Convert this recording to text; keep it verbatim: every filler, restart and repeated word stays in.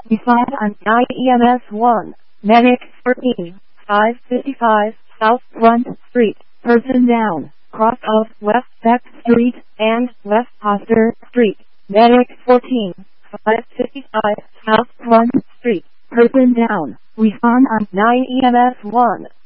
Respond on nine E M S one. Medic thirteen, five fifty-five South Front Street. Person down. Cross of West Beck Street and West Foster Street. Medic fourteen, five fifty-five South Front Street. Person down. Respond on nine E M S one.